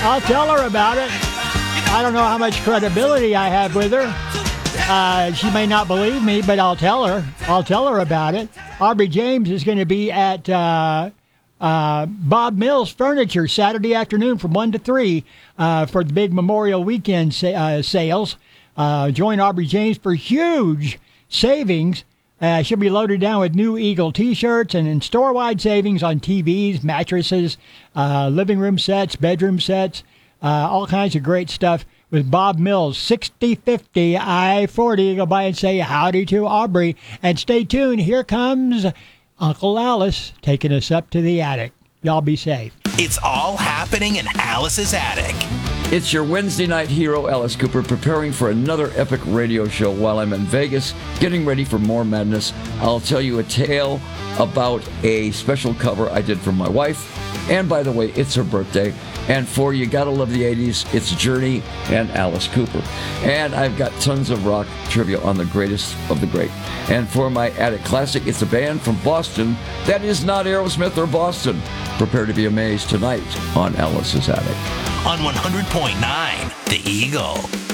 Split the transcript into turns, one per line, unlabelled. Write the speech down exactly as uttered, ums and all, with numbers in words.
I'll tell her about it. I don't know how much credibility I have with her. Uh, she may not believe me, but I'll tell her. I'll tell her about it. Aubrey James is going to be at uh, uh, Bob Mills Furniture Saturday afternoon from one to three uh, for the big Memorial Weekend sa- uh, sales. Uh, join Aubrey James for huge savings. Uh, she'll be loaded down with new Eagle T-shirts and in store-wide savings on T Vs, mattresses, uh, living room sets, bedroom sets, uh, all kinds of great stuff with Bob Mills, sixty fifty I forty. Go by and say howdy to Aubrey. And stay tuned. Here comes Uncle Alice taking us up to the attic. Y'all be safe.
It's all happening in Alice's attic.
It's your Wednesday night hero, Alice Cooper, preparing for another epic radio show while I'm in Vegas, getting ready for more madness. I'll tell you a tale about a special cover I did for my wife. And by the way, it's her birthday. And for You Gotta Love the eighties, it's Journey and Alice Cooper. And I've got tons of rock trivia on the greatest of the great. And for my Attic Classic, it's a band from Boston that is not Aerosmith or Boston. Prepare to be amazed tonight on Alice's Attic.
On one hundred point nine, The Eagle.